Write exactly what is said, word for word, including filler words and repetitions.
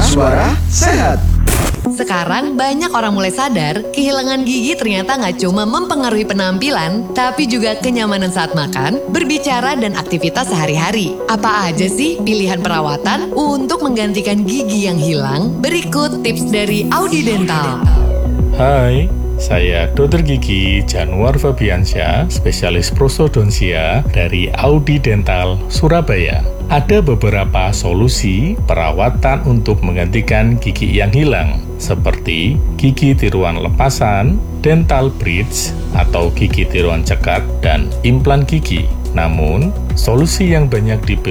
Suara Sehat. Sekarang banyak orang mulai sadar kehilangan gigi ternyata nggak cuma mempengaruhi penampilan, tapi juga kenyamanan saat makan, berbicara, dan aktivitas sehari-hari. Apa aja sih pilihan perawatan untuk menggantikan gigi yang hilang? Berikut tips dari Audi Dental. Hai, saya dokter Gigi Januar Fabiansyah, spesialis prosodonsia dari Audi Dental, Surabaya. Ada beberapa solusi perawatan untuk menggantikan gigi yang hilang, seperti gigi tiruan lepasan, dental bridge atau gigi tiruan cekat, dan implan gigi. Namun, solusi yang banyak dipilih